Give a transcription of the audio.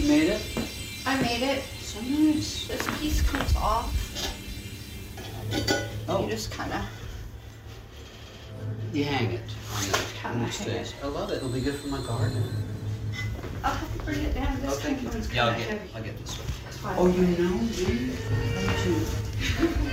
You made it? I made it. So nice. This piece comes off. Oh. You just kind of. You hang it on the Kinda stays. hang it. I love it. It'll be good for my garden. I'll have to bring it down. This Oh, thank you. one's Yeah, kinda heavy. I'll get this one. That's fine. Oh, you know me? Me too.